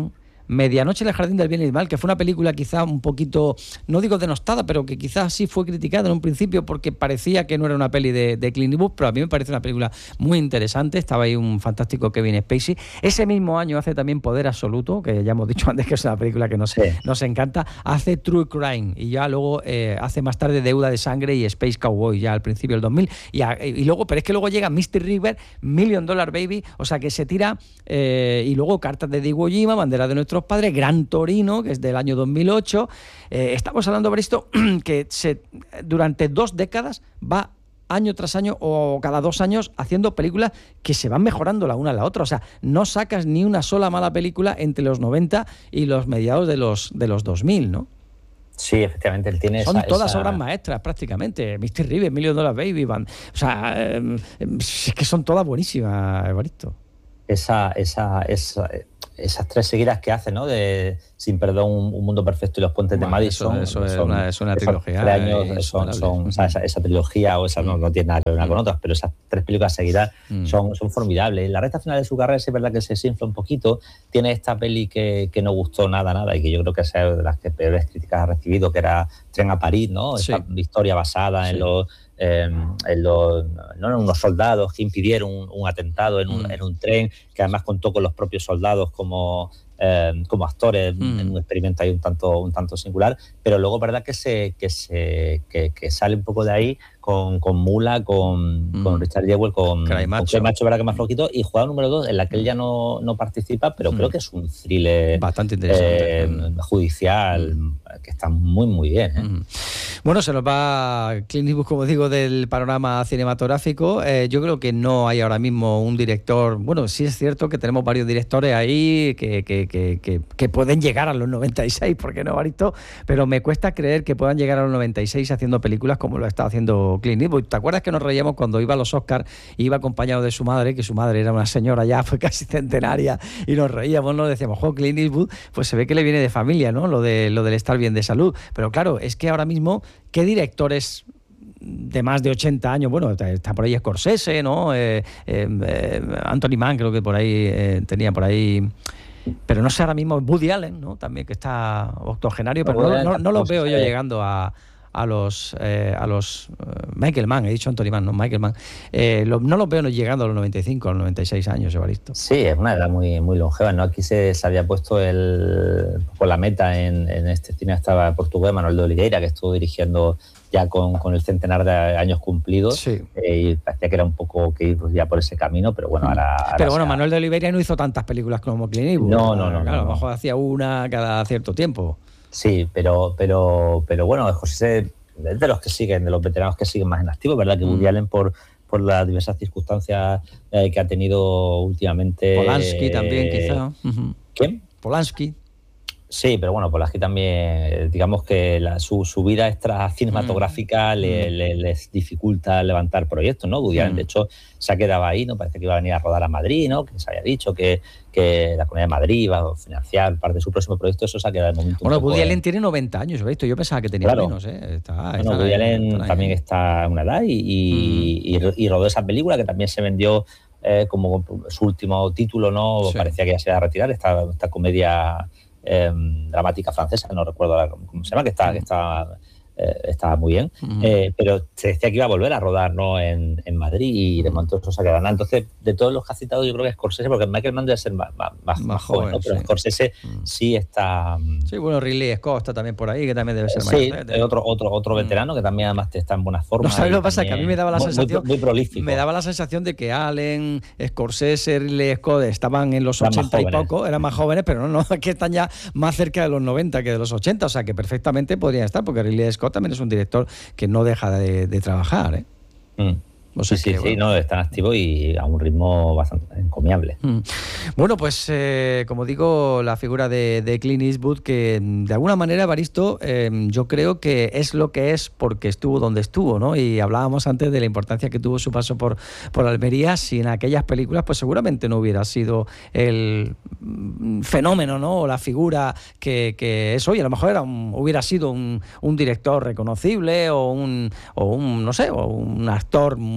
Medianoche en el Jardín del Bien y del Mal, que fue una película quizá un poquito, no digo denostada, pero que quizás sí fue criticada en un principio porque parecía que no era una peli de, de Clint Eastwood, pero a mí me parece una película muy interesante. Estaba ahí un fantástico Kevin Spacey. Ese mismo año hace también Poder Absoluto, que ya hemos dicho antes que es una película que nos, sí. nos encanta. Hace True Crime y ya luego eh, hace más tarde Deuda de Sangre y Space Cowboy, ya al principio del dos mil. Y, a, y luego, pero es que luego llega Mister River, Million Dollar Baby, o sea que se tira, eh, y luego Cartas de Iwo Jima, Bandera de nuestros padres, Gran Torino, que es del año dos mil ocho. Eh, estamos hablando, Evaristo, que se, durante dos décadas va año tras año o cada dos años haciendo películas que se van mejorando la una a la otra. O sea, no sacas ni una sola mala película entre los noventa y los mediados de los, de los dos mil, ¿no? Sí, efectivamente, él tiene Son esa, todas esa... obras maestras, prácticamente. Mister River, Million Dollar Baby, Band. O sea, eh, es que son todas buenísimas, Evaristo. Esa, esa, esa, esas tres seguidas que hace, ¿no? De Sin Perdón, Un, un Mundo Perfecto y Los Puentes bueno, de Madison. Eso, eso son, es, una, es una trilogía. Tres años son, son, o sea, esa, esa trilogía, o esa mm. no, no tiene nada que ver una mm. con otras, pero esas tres películas seguidas mm. son, son formidables. La recta final de su carrera sí es verdad que se desinfla un poquito. Tiene esta peli que, que no gustó nada, nada, y que yo creo que es de las que peores críticas ha recibido, que era Tren a París, ¿no? Esta sí. historia basada sí. en los... Eh, en los, no en unos soldados que impidieron un, un atentado en un, mm. en un tren, que además contó con los propios soldados como, eh, como actores mm. en un experimento ahí un tanto, un tanto singular, pero luego verdad que se, que se que, que sale un poco de ahí con, con Mula, con, mm. con Richard Jewell, con Cray Macho, verdad que más flojito, y Jugada número dos, en la que él ya no, no participa, pero mm. creo que es un thriller bastante interesante, eh, mm. judicial, mm. que está muy muy bien, ¿eh? Mm. Bueno, se nos va Clint Eastwood, como digo, del panorama cinematográfico. Eh, yo creo que no hay ahora mismo un director... Bueno, sí es cierto que tenemos varios directores ahí que, que, que, que, que pueden llegar a los noventa y seis, ¿por qué no, Evaristo? Pero me cuesta creer que puedan llegar a los noventa y seis haciendo películas como lo está haciendo Clint Eastwood. ¿Te acuerdas que nos reíamos cuando iba a los Oscars, iba acompañado de su madre, que su madre era una señora ya, fue casi centenaria, y nos reíamos, nos decíamos, jo, Clint Eastwood, pues se ve que le viene de familia, ¿no? Lo de lo del estar bien de salud. Pero claro, es que ahora mismo, ¿qué directores de más de ochenta años? Bueno, está por ahí Scorsese, ¿no? Eh, eh, Anthony Mann, creo que por ahí eh, tenía por ahí... Pero no sé ahora mismo, Woody Allen, ¿no? También, que está octogenario, pero no, no, no lo veo yo llegando a... a los eh, a los uh, Michael Mann, he dicho Anthony Mann, no Michael Mann, eh, lo, no los veo llegando a los noventa y cinco, a los noventa y seis años, Evaristo. Sí, es una edad muy, muy longeva, ¿no? Aquí se, se había puesto el, por la meta en, en este cineasta portugués, Manuel de Oliveira, que estuvo dirigiendo ya con, con el centenar de años cumplidos, sí. eh, y parecía que era un poco que ir ya por ese camino, pero bueno, ahora... ahora pero bueno, sea... Manuel de Oliveira no hizo tantas películas como Clint Eastwood. No, no, no. Claro, no, a lo no. mejor hacía una cada cierto tiempo. Sí, pero, pero, pero bueno, José es de los que siguen, de los veteranos que siguen más en activo, ¿verdad? Que Woody mm. Allen, por, por las diversas circunstancias eh, que ha tenido últimamente... Polanski eh, también, quizá. Uh-huh. ¿Quién? Polanski. Sí, pero bueno, Polanski también, digamos que la, su, su vida extra cinematográfica mm. le, le, les dificulta levantar proyectos, ¿no? Woody Allen, mm. de hecho, se ha quedado ahí, ¿no? Parece que iba a venir a rodar a Madrid, ¿no? Que se había dicho que, que la Comunidad de Madrid iba a financiar parte de su próximo proyecto, eso se ha quedado de momento. Bueno, un poco Woody Allen en... tiene noventa años, ¿veis? Yo pensaba que tenía claro. menos, ¿eh? Está, bueno, está Woody ahí, Allen está también ahí. está en una edad y, y, mm. y, y rodó esa película que también se vendió eh, como su último título, ¿no? Sí. Parecía que ya se iba a retirar, esta, esta comedia... Eh, dramática francesa, no recuerdo ahora cómo se llama, que está, que está, eh, está muy bien, uh-huh. eh, pero se decía que iba a volver a rodar, ¿no? en, en Madrid, y de momento eso se ha quedado nada. Entonces, de todos los que has citado, yo creo que es Scorsese, porque Michael Mann debe ser más, más, más, más joven, ¿no? Pero sí. Scorsese uh-huh. sí está... Sí, bueno, Ridley Scott está también por ahí, que también debe ser sí, mayor. Sí, otro, otro, otro veterano uh-huh. que también además está en buena forma. No sabes lo que pasa, que a mí me daba la muy, sensación... Muy, muy prolífico. Me daba la sensación de que Allen, Scorsese, Ridley Scott estaban en los eran ochenta y poco, eran más jóvenes, pero no, no, es que están ya más cerca de los noventa que de los ochenta, o sea que perfectamente podrían estar, porque Ridley Scott también es un director que no deja de, de trabajar, ¿eh? Mm. O sea, sí, sí, que, sí, bueno. no, están activos y a un ritmo bastante encomiable. Mm. Bueno, pues eh, como digo, la figura de, de Clint Eastwood, que de alguna manera, Evaristo, eh, yo creo que es lo que es porque estuvo donde estuvo, ¿no? Y hablábamos antes de la importancia que tuvo su paso por, por Almería. Sin aquellas películas, pues seguramente no hubiera sido el fenómeno, ¿no? O la figura que, que es hoy. A lo mejor era un, hubiera sido un, un director reconocible o un, o un, no sé, o un actor muy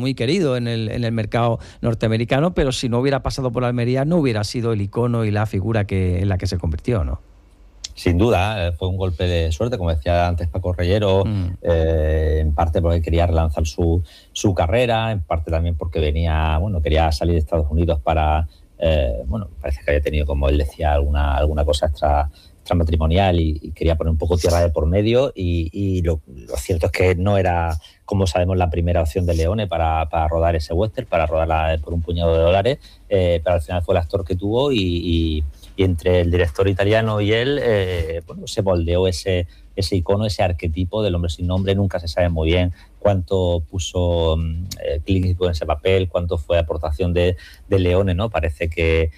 muy querido en el, en el mercado norteamericano, pero si no hubiera pasado por Almería no hubiera sido el icono y la figura que, en la que se convirtió, ¿no? Sin duda, fue un golpe de suerte, como decía antes Paco Reyero, mm. eh, en parte porque quería relanzar su, su carrera, en parte también porque venía, bueno, quería salir de Estados Unidos para, eh, bueno, parece que había tenido, como él decía, alguna, alguna cosa extra, extramatrimonial y, y quería poner un poco tierra de por medio y, y lo, lo cierto es que no era, como sabemos, la primera opción de Leone para, para rodar ese western, para rodarla por un puñado de dólares, eh, pero al final fue el actor que tuvo y, y Y entre el director italiano y él, eh, bueno, se moldeó ese, ese icono, ese arquetipo del hombre sin nombre. Nunca se sabe muy bien cuánto puso eh, Clint Eastwood en ese papel, cuánto fue aportación de, de Leone, ¿no? Parece que,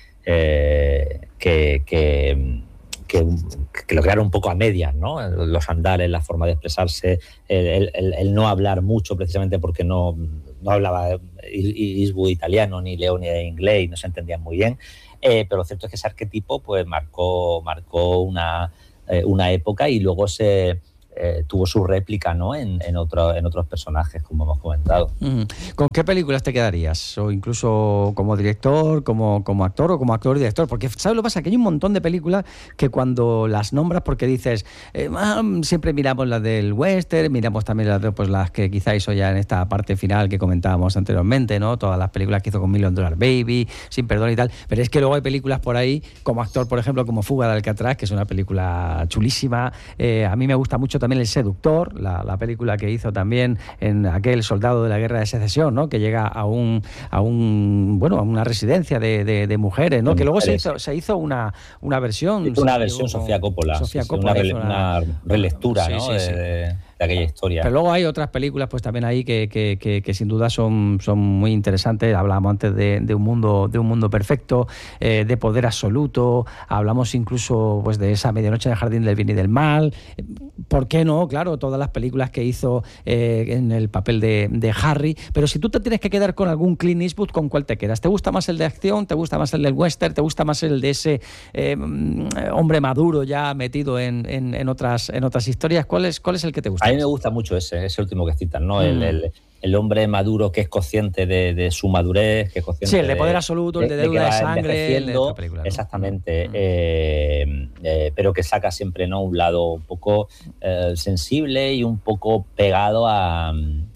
eh, que, que, que, que lo crearon un poco a medias, ¿no? Los andares, la forma de expresarse, el, el, el no hablar mucho precisamente porque no, no hablaba Eastwood italiano ni Leone inglés y no se entendían muy bien. Eh, pero lo cierto es que ese arquetipo pues marcó, marcó una, eh, una época y luego se eh, tuvo su réplica, ¿no? en, en, otro, en otros personajes, como hemos comentado. Mm. ¿Con qué películas te quedarías? O incluso como director, como, como actor o como actor y director. Porque ¿sabes lo que pasa? Que hay un montón de películas que cuando las nombras, porque dices, eh, ah, siempre miramos las del western, miramos también las, de, pues, las que quizá hizo ya en esta parte final que comentábamos anteriormente, ¿no? Todas las películas que hizo con Million Dollar Baby, Sin Perdón y tal. Pero es que luego hay películas por ahí, como actor, por ejemplo, como Fuga de Alcatraz, que es una película chulísima. Eh, a mí me gusta mucho también El Seductor, la, la película que hizo también en aquel soldado de la Guerra de Secesión, ¿no? Que llega a un a un bueno a una residencia de, de, de mujeres, ¿no? De que luego mujeres. se hizo se hizo una una versión una versión digo, Sofía Coppola, Sofía Coppola una, una, una relectura, sí, ¿no? Sí, sí. De, de aquella historia. Pero luego hay otras películas pues también ahí que, que, que, que sin duda son, son muy interesantes. Hablábamos antes de, de un mundo de un mundo perfecto, eh, de poder absoluto, hablamos incluso pues de esa Medianoche en el Jardín del Bien y del Mal. ¿Por qué no? Claro, todas las películas que hizo eh, en el papel de, de Harry. Pero si tú te tienes que quedar con algún Clint Eastwood, ¿con cuál te quedas? ¿Te gusta más el de acción? ¿Te gusta más el del western? ¿Te gusta más el de ese eh, hombre maduro ya metido en, en, en, otras, en otras historias? ¿Cuál es, cuál es el que te gusta? A mí me gusta mucho ese, ese último que citan, ¿no? Mm. El, el, el hombre maduro que es consciente de, de su madurez, que es consciente sí, el de poder absoluto, de, el de deuda de, de sangre, el de esta película, ¿no? Exactamente, mm. eh, eh, pero que saca siempre, ¿no? Un lado un poco eh, sensible y un poco pegado a,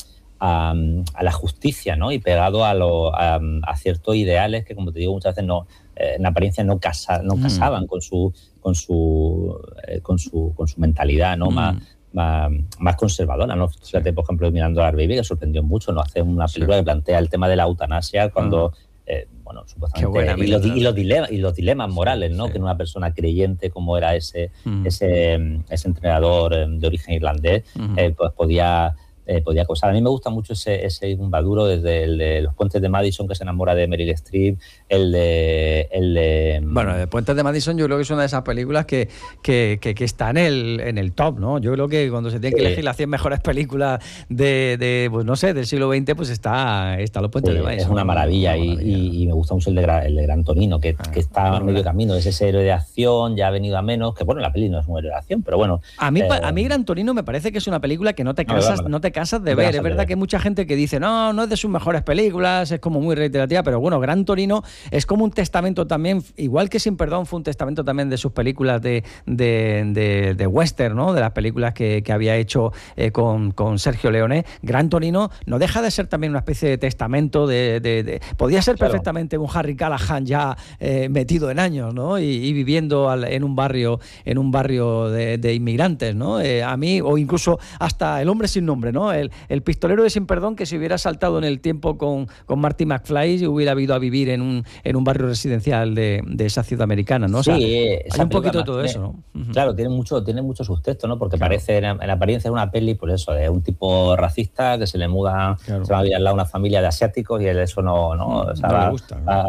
a, a la justicia, ¿no? Y pegado a, lo, a, a ciertos ideales que, como te digo, muchas veces no, eh, en apariencia no, casa, no mm. casaban con su, con su, eh, con su, con su mentalidad, ¿no? Mm. Más, Más, más conservadora, ¿no? Fíjate, por ejemplo, Mirando a Baby, que sorprendió mucho, ¿no? Hace una película sí. que plantea el tema de la eutanasia cuando, uh-huh. eh, bueno, supuestamente... Y los, y, los dilemas, y los dilemas morales, ¿no? Sí. Que en una persona creyente como era ese, uh-huh. ese, ese entrenador de origen irlandés, uh-huh. eh, pues podía... Eh, podía causar. A mí me gusta mucho ese, ese Maduro, desde el de Los Puentes de Madison, que se enamora de Meryl Streep, el de... El de bueno, el Puentes de Madison yo creo que es una de esas películas que, que, que, que está en el, en el top, ¿no? Yo creo que cuando se tienen que elegir las cien mejores películas de, de pues no sé, del siglo veinte, pues está, está Los Puentes sí, de Madison. Es una maravilla, una maravilla. Y, y, y me gusta mucho el de, el de Gran Torino, que, ah, que está a medio camino, es ese héroe de acción, ya ha venido a menos, que bueno, la peli no es un héroe de acción, pero bueno... A mí, eh, a mí Gran Torino me parece que es una película que no te cansas, no, no te cansas de ver, es verdad que hay mucha gente que dice, no, no es de sus mejores películas, es como muy reiterativa, pero bueno, Gran Torino es como un testamento también, igual que Sin Perdón fue un testamento también de sus películas de, de, de, de western, ¿no? De las películas que, que había hecho eh, con, con Sergio Leone. Gran Torino no deja de ser también una especie de testamento de... de, de podía ser claro. perfectamente un Harry Callahan ya eh, metido en años, ¿no? Y, y viviendo al, en un barrio en un barrio de, de inmigrantes, ¿no? Eh, a mí, o incluso hasta El Hombre Sin Nombre, ¿no? El, el pistolero de Sin Perdón, que si hubiera saltado en el tiempo con, con Marty McFly hubiera ido a vivir en un, en un barrio residencial de, de esa ciudad americana, ¿no? O sea, sí, hay un poquito de todo tiene, eso, ¿no? Uh-huh. Claro, tiene mucho, tiene mucho subtexto, ¿no? Porque claro. parece en, en apariencia una peli, por eso, de un tipo racista que se le muda, claro. se va a vivir al lado una familia de asiáticos y él eso no, no, no, o sea, no va, le gusta, ¿no? va,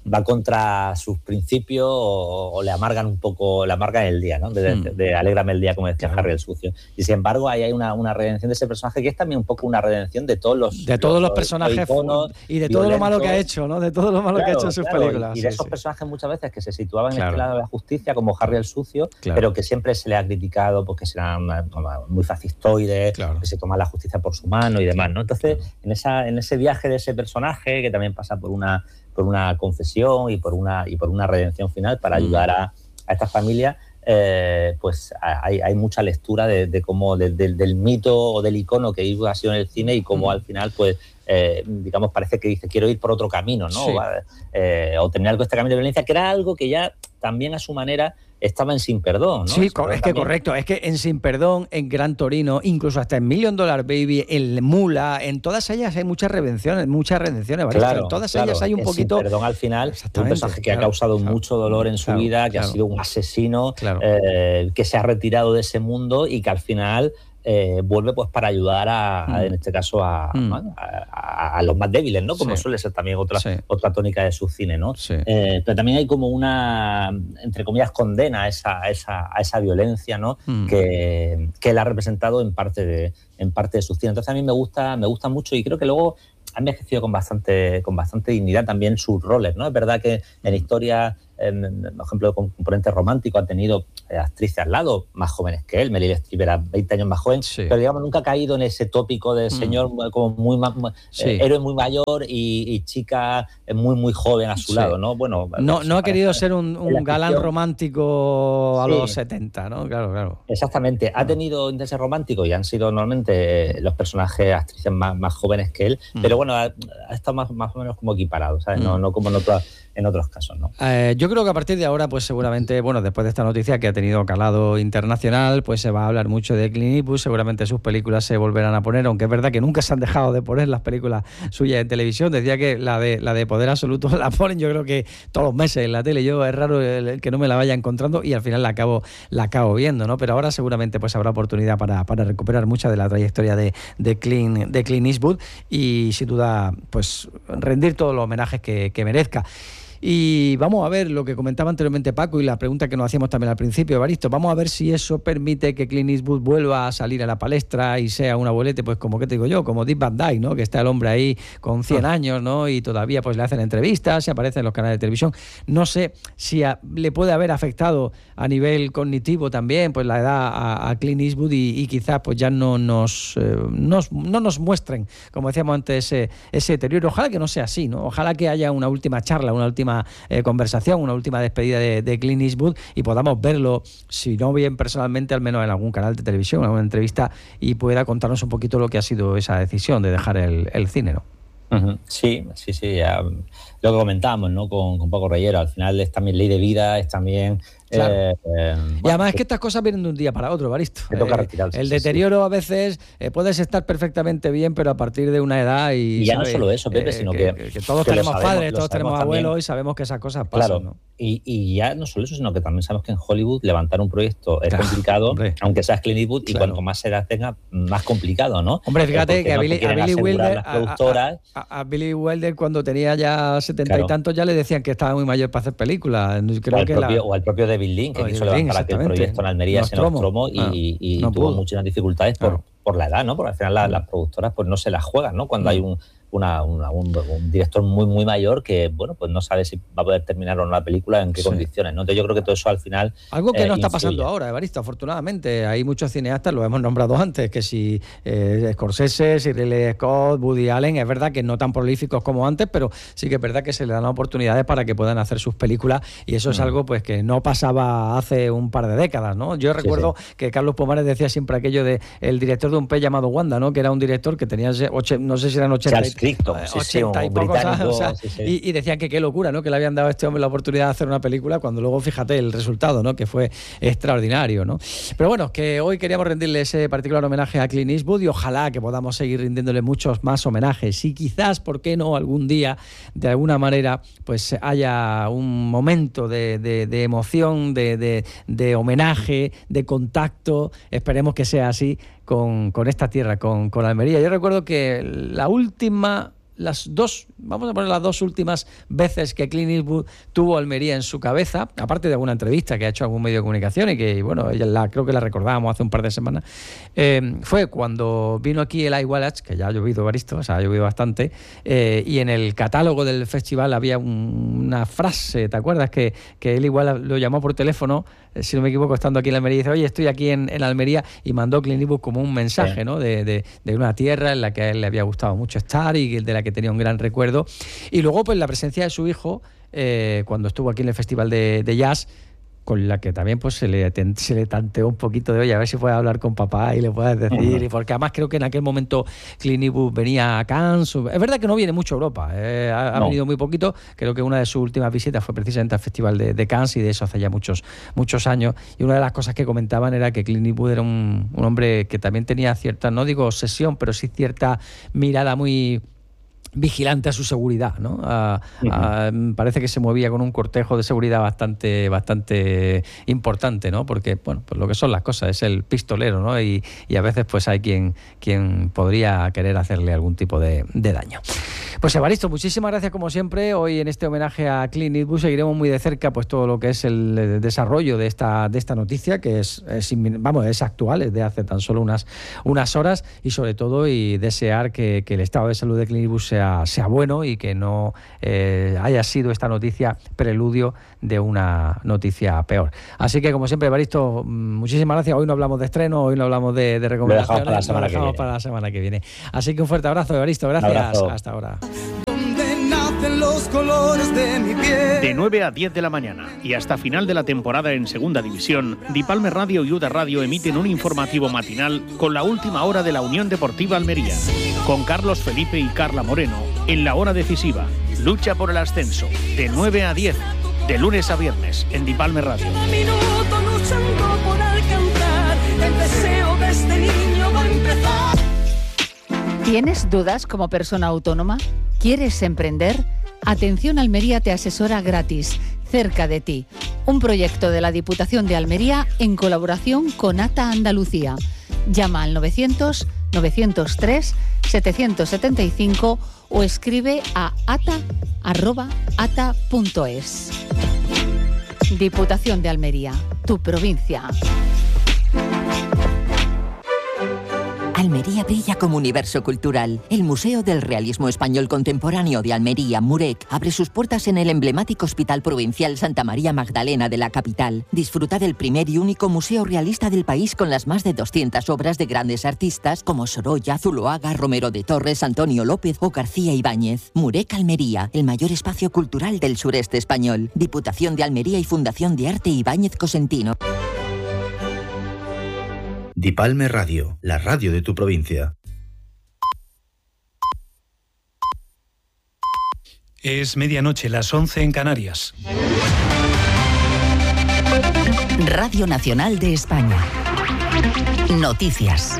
va contra sus principios o, o le amargan un poco, le amargan el día, ¿no? De, de, de alégrame el día, como decía Harry el Sucio. Y sin embargo, ahí hay una, una redención de ese personaje que es también un poco una redención de todos los... De todos los, los personajes iconos, y de todo violentos. lo malo que ha hecho, ¿no? De todo lo malo claro, que ha hecho en sus claro, películas. Y de sí, esos sí. personajes muchas veces que se situaban en claro. este lado de la justicia, como Harry el Sucio, claro. pero que siempre se le ha criticado porque serán muy fascistoides, claro. que se toma la justicia por su mano y demás, ¿no? Entonces, claro. en, esa, en ese viaje de ese personaje, que también pasa por una... por una confesión y por una y por una redención final para ayudar a, a estas familias, eh, pues hay, hay mucha lectura de, de cómo de, de, del mito o del icono que Eastwood ha sido en el cine y cómo mm. al final pues eh, digamos parece que dice quiero ir por otro camino, ¿no? Sí. Eh, o terminar con este camino de violencia, que era algo que ya también a su manera estaba en Sin Perdón, ¿no? Sí, es que también... correcto, es que en Sin Perdón, en Gran Torino, incluso hasta en Million Dollar Baby, en Mula, en todas ellas hay muchas redenciones, muchas redenciones, ¿vale? Claro, en todas claro. ellas hay un en poquito... Sin Perdón al final, un personaje que claro, ha causado claro, mucho dolor en su claro, vida, que claro. ha sido un asesino, claro. eh, que se ha retirado de ese mundo y que al final... Eh, vuelve pues para ayudar a, a mm. en este caso a, mm. a, a, a los más débiles, ¿no? Como sí. suele ser también otra, sí. otra tónica de su cine, ¿no? Sí. Eh, pero también hay como una, entre comillas, condena a esa, a esa, a esa violencia, ¿no? Mm. Que, que él ha representado en parte de, en parte de su cine. Entonces a mí me gusta, me gusta mucho y creo que luego ha envejecido con bastante, con bastante dignidad también sus roles, ¿no? Es verdad que en historia, en, por ejemplo, con componente romántico ha tenido eh, actrices al lado más jóvenes que él. Meryl Streep era veinte años más joven, sí. pero digamos nunca ha caído en ese tópico de señor mm. como muy, muy sí. eh, héroe muy mayor y, y chica muy muy joven a su sí. lado, ¿no? Bueno, no, no ha querido ser un, un galán romántico a sí. los setenta, ¿no? Claro, claro. Exactamente. Ha tenido intereses románticos y han sido normalmente los personajes, actrices más, más jóvenes que él, mm. pero bueno, ha, ha estado más, más o menos como equiparado, ¿sabes? Mm. No, no como en otras en otros casos, ¿no? Eh, yo creo que a partir de ahora, pues seguramente, bueno, después de esta noticia que ha tenido calado internacional, pues se va a hablar mucho de Clint Eastwood, seguramente sus películas se volverán a poner, aunque es verdad que nunca se han dejado de poner las películas suyas en televisión. Decía que la de la de Poder Absoluto la ponen yo creo que todos los meses en la tele. Yo es raro el, el que no me la vaya encontrando y al final la acabo la acabo viendo, ¿no? Pero ahora seguramente pues habrá oportunidad para, para recuperar mucha de la trayectoria de, de, Clint, de Clint Eastwood y sin duda pues rendir todos los homenajes que, que merezca. Y vamos a ver lo que comentaba anteriormente Paco y la pregunta que nos hacíamos también al principio, Evaristo, vamos a ver si eso permite que Clint Eastwood vuelva a salir a la palestra y sea un abuelete, pues como que te digo yo, como Dick Van Dyke, ¿no? Que está el hombre ahí con cien años, ¿no? Y todavía pues le hacen entrevistas, se aparece en los canales de televisión. No sé si a, le puede haber afectado a nivel cognitivo también pues la edad a, a Clint Eastwood y, y quizás pues ya no nos, eh, nos no nos muestren, como decíamos antes, ese, ese deterioro. Ojalá que no sea así, ¿no? Ojalá que haya una última charla, una última Eh, conversación, una última despedida de, de Clint Eastwood y podamos verlo, si no bien personalmente, al menos en algún canal de televisión, en alguna entrevista y pueda contarnos un poquito lo que ha sido esa decisión de dejar el, el cine, ¿no? Uh-huh. Sí, sí, sí, ya, lo que comentábamos, ¿no? Con, con Paco Reyero, al final es también ley de vida, es también... Claro. Eh, eh, y bueno, además es que estas cosas vienen de un día para otro, Evaristo. Te toca eh, retirarse. El deterioro sí. a veces eh, puedes estar perfectamente bien, pero a partir de una edad y... Y ya ¿sabes? no solo eso, Pepe, eh, sino que, que... que, que todos que tenemos sabemos, padres, todos tenemos abuelos también. Y sabemos que esas cosas pasan, claro, ¿no? Y, y ya no solo eso, sino que también sabemos que en Hollywood levantar un proyecto es claro, complicado, hombre. Aunque seas Clint Eastwood, claro. y cuanto más edad tenga, más complicado, ¿no? Hombre, fíjate que no a Billy, a Billy Wilder... A, a, a, a Billy Wilder cuando tenía ya setenta claro. y tantos ya le decían que estaba muy mayor para hacer películas. Creo o, al que propio, la... o al propio David Lynch, que quiso levantar aquel proyecto en Almería, se nos tromó y, ah, y no tuvo pudo. muchas dificultades por, claro. por la edad, ¿no? Porque al final la, las productoras pues no se las juegan, ¿no? Cuando mm. hay un, una, una, un, un director muy muy mayor que, bueno, pues no sabe si va a poder terminar o no la película, en qué sí. condiciones, ¿no? Entonces yo creo que todo eso al final... Algo que eh, no está influye. pasando ahora, Evaristo, afortunadamente. Hay muchos cineastas, lo hemos nombrado antes, que si eh, Scorsese, si Ridley Scott, Woody Allen, es verdad que no tan prolíficos como antes, pero sí que es verdad que se le dan oportunidades para que puedan hacer sus películas y eso mm. es algo pues que no pasaba hace un par de décadas, ¿no? Yo recuerdo sí, sí. que Carlos Pomares decía siempre aquello de el director de un pez llamado Wanda, ¿no? Que era un director que tenía, ocho, no sé si eran ochenta, Cristo, eh, sí, ochenta sí, y pocos años, o sea, sí, sí. Y, y decían que qué locura, ¿no? Que le habían dado a este hombre la oportunidad de hacer una película cuando luego fíjate el resultado, ¿no? Que fue extraordinario, ¿no? Pero bueno, que hoy queríamos rendirle ese particular homenaje a Clint Eastwood y ojalá que podamos seguir rindiéndole muchos más homenajes y quizás, ¿por qué no? Algún día, de alguna manera, pues haya un momento de, de, de emoción, de, de, de homenaje, de contacto, esperemos que sea así con, con esta tierra, con, con Almería. Yo recuerdo que la última... Las dos vamos a poner las dos últimas veces que Clint Eastwood tuvo Almería en su cabeza, aparte de alguna entrevista que ha hecho a algún medio de comunicación y que, bueno, ella la, creo que la recordábamos hace un par de semanas, eh, fue cuando vino aquí el iWallach, que ya ha llovido Evaristo, o sea, ha llovido bastante, eh, y en el catálogo del festival había un, una frase, ¿te acuerdas? Que, que él igual lo llamó por teléfono, eh, si no me equivoco, estando aquí en Almería, y dice, oye, estoy aquí en, en Almería, y mandó Clint Eastwood como un mensaje, sí, ¿no? De, de, de una tierra en la que a él le había gustado mucho estar y de la que tenía un gran recuerdo. Y luego, pues, la presencia de su hijo, eh, cuando estuvo aquí en el Festival de, de Jazz, con la que también pues se le, se le tanteó un poquito de, oye, a ver si puedes hablar con papá y le puedes decir, uh-huh. y porque además creo que en aquel momento Clint Eastwood venía a Cannes, es verdad que no viene mucho a Europa, eh, ha, no. ha venido muy poquito, creo que una de sus últimas visitas fue precisamente al Festival de, de Cannes, y de eso hace ya muchos, muchos años, y una de las cosas que comentaban era que Clint Eastwood era un, un hombre que también tenía cierta, no digo obsesión, pero sí cierta mirada muy vigilante a su seguridad, ¿no? A, a, parece que se movía con un cortejo de seguridad bastante bastante importante, ¿no? Porque, bueno, pues lo que son las cosas, es el pistolero, ¿no? Y, y a veces pues hay quien, quien podría querer hacerle algún tipo de, de daño. Pues Evaristo, muchísimas gracias como siempre. Hoy en este homenaje a Clint Eastwood seguiremos muy de cerca pues todo lo que es el desarrollo de esta de esta noticia, que es, es vamos, es actual, es de hace tan solo unas, unas horas, y sobre todo y desear que, que el estado de salud de Clint Eastwood sea sea bueno y que no eh, haya sido esta noticia preludio de una noticia peor. Así que, como siempre, Evaristo, muchísimas gracias. Hoy no hablamos de estreno, hoy no hablamos de, de recomendaciones, lo dejamos, para la, semana lo dejamos que para la semana que viene. Así que un fuerte abrazo, Evaristo. Gracias. Hasta ahora. Los colores de mi piel. De nueve a diez de la mañana y hasta final de la temporada en Segunda División, Dipalme Radio y Uda Radio emiten un informativo matinal con la última hora de la Unión Deportiva Almería, con Carlos Felipe y Carla Moreno en la hora decisiva. Lucha por el ascenso, de nueve a diez, de lunes a viernes, en Dipalme Radio. Minuto luchando por alcanzar el deseo de este niño va a empezar. ¿Tienes dudas como persona autónoma? ¿Quieres emprender? Atención Almería te asesora gratis, cerca de ti. Un proyecto de la Diputación de Almería en colaboración con ATA Andalucía. Llama al novecientos, novecientos tres, setecientos setenta y cinco o escribe a ata arroba ata punto es. Diputación de Almería, tu provincia. Almería brilla como universo cultural. El Museo del Realismo Español Contemporáneo de Almería, MUREC, abre sus puertas en el emblemático Hospital Provincial Santa María Magdalena de la capital. Disfruta del primer y único museo realista del país con las más de doscientas obras de grandes artistas como Sorolla, Zuloaga, Romero de Torres, Antonio López o García Ibáñez. MUREC Almería, el mayor espacio cultural del sureste español. Diputación de Almería y Fundación de Arte Ibáñez Cosentino. Dipalme Radio, la radio de tu provincia. Es medianoche, las once en Canarias. Radio Nacional de España. Noticias.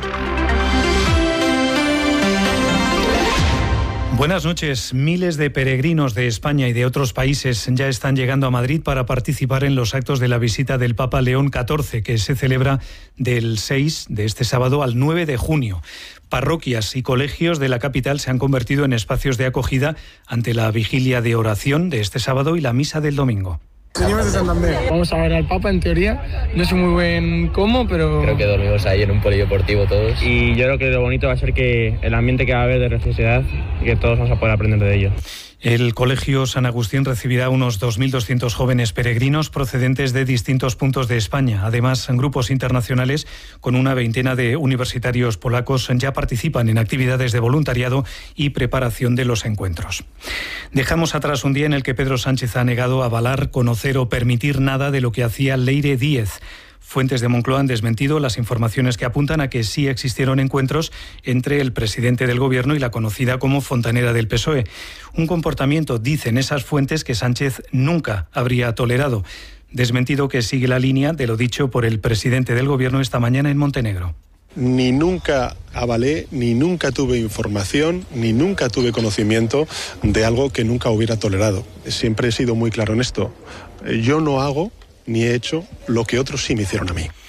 Buenas noches. Miles de peregrinos de España y de otros países ya están llegando a Madrid para participar en los actos de la visita del Papa León catorce, que se celebra del seis de este sábado al nueve de junio. Parroquias y colegios de la capital se han convertido en espacios de acogida ante la vigilia de oración de este sábado y la misa del domingo. Venimos de Santander. Vamos a ver al Papa, en teoría. No sé muy bien cómo, pero... Creo que dormimos ahí en un polideportivo todos. Y yo creo que lo bonito va a ser que el ambiente que va a haber de religiosidad y que todos vamos a poder aprender de ello. El Colegio San Agustín recibirá unos dos mil doscientos jóvenes peregrinos procedentes de distintos puntos de España. Además, grupos internacionales con una veintena de universitarios polacos ya participan en actividades de voluntariado y preparación de los encuentros. Dejamos atrás un día en el que Pedro Sánchez ha negado avalar, conocer o permitir nada de lo que hacía Leire Díez. Fuentes de Moncloa han desmentido las informaciones que apuntan a que sí existieron encuentros entre el presidente del Gobierno y la conocida como fontanera del P S O E. Un comportamiento, dicen esas fuentes, que Sánchez nunca habría tolerado. Desmentido que sigue la línea de lo dicho por el presidente del Gobierno esta mañana en Montenegro. Ni nunca avalé, ni nunca tuve información, ni nunca tuve conocimiento de algo que nunca hubiera tolerado. Siempre he sido muy claro en esto. Yo no hago ni he hecho lo que otros sí me hicieron a mí.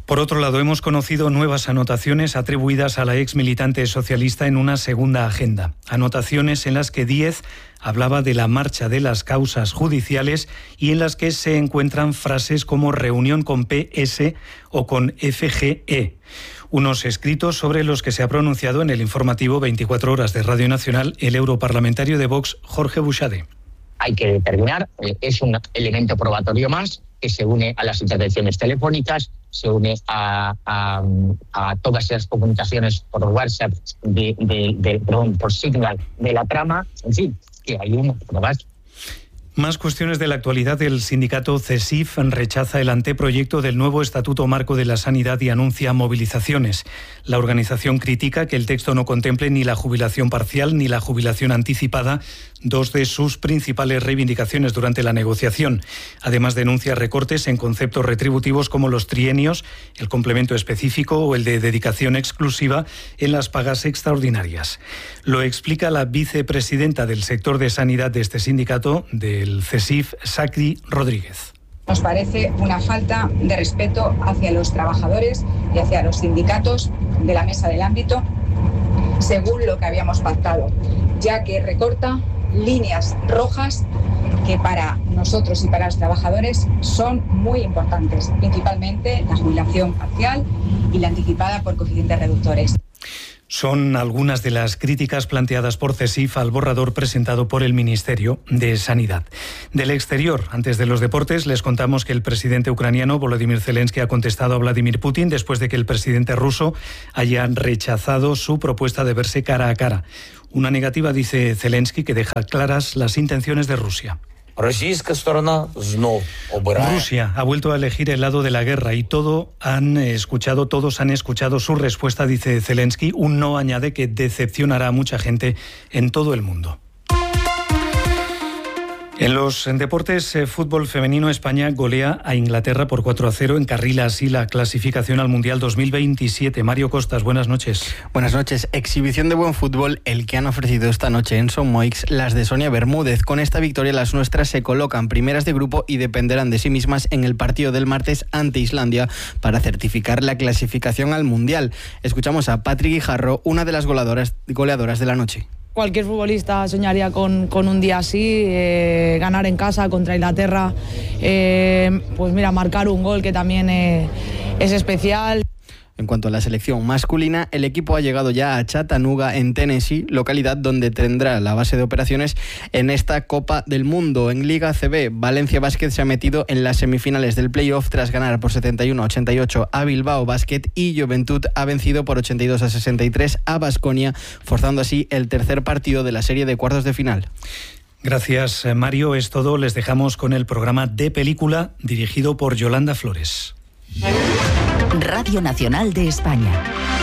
Por otro lado, hemos conocido nuevas anotaciones atribuidas a la ex militante socialista en una segunda agenda. Anotaciones en las que Díez hablaba de la marcha de las causas judiciales y en las que se encuentran frases como reunión con P S o con F G E. Unos escritos sobre los que se ha pronunciado en el informativo veinticuatro horas de Radio Nacional el europarlamentario de Vox, Jorge Buxade. Hay que determinar, es un elemento probatorio más que se une a las intervenciones telefónicas, se une a, a, a todas esas comunicaciones por WhatsApp, de, de, de, perdón, por Signal de la trama, en fin, que hay unas pruebas. Más cuestiones de la actualidad. El sindicato CESIF rechaza el anteproyecto del nuevo Estatuto Marco de la Sanidad y anuncia movilizaciones. La organización critica que el texto no contemple ni la jubilación parcial ni la jubilación anticipada, dos de sus principales reivindicaciones durante la negociación. Además, denuncia recortes en conceptos retributivos como los trienios, el complemento específico o el de dedicación exclusiva en las pagas extraordinarias. Lo explica la vicepresidenta del sector de sanidad de este sindicato, del CESIF, Sacri Rodríguez. Nos parece una falta de respeto hacia los trabajadores y hacia los sindicatos de la mesa del ámbito, según lo que habíamos pactado, ya que recorta líneas rojas que para nosotros y para los trabajadores son muy importantes, principalmente la jubilación parcial y la anticipada por coeficientes reductores. Son algunas de las críticas planteadas por CESIF al borrador presentado por el Ministerio de Sanidad. Del exterior, antes de los deportes, les contamos que el presidente ucraniano Volodymyr Zelensky ha contestado a Vladimir Putin después de que el presidente ruso haya rechazado su propuesta de verse cara a cara. Una negativa, dice Zelensky, que deja claras las intenciones de Rusia. Rusia ha vuelto a elegir el lado de la guerra y todo han escuchado, todos han escuchado su respuesta, dice Zelensky. Un no, añade, que decepcionará a mucha gente en todo el mundo. En los deportes, eh, fútbol femenino, España golea a Inglaterra por cuatro a cero, encarrila así la clasificación al Mundial dos mil veintisiete. Mario Costas, buenas noches. Buenas noches. Exhibición de buen fútbol el que han ofrecido esta noche en Son Moix las de Sonia Bermúdez. Con esta victoria las nuestras se colocan primeras de grupo y dependerán de sí mismas en el partido del martes ante Islandia para certificar la clasificación al Mundial. Escuchamos a Patri Guijarro, una de las goleadoras, goleadoras de la noche. Cualquier futbolista soñaría con, con un día así, eh, ganar en casa contra Inglaterra, eh, pues mira, marcar un gol que también eh, es especial. En cuanto a la selección masculina, el equipo ha llegado ya a Chattanooga, en Tennessee, localidad donde tendrá la base de operaciones en esta Copa del Mundo. En Liga C B, Valencia Basket se ha metido en las semifinales del playoff tras ganar por setenta y uno a ochenta y ocho a Bilbao Basket, y Juventud ha vencido por ochenta y dos a sesenta y tres a Baskonia, forzando así el tercer partido de la serie de cuartos de final. Gracias, Mario. Es todo. Les dejamos con el programa de película dirigido por Yolanda Flores. Radio Nacional de España.